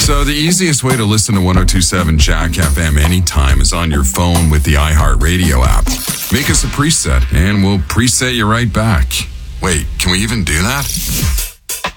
So the easiest way to listen to 102.7 Jack FM anytime is on your phone with the iHeartRadio app. Make us a preset, and we'll preset you right back. Wait, can we even do that?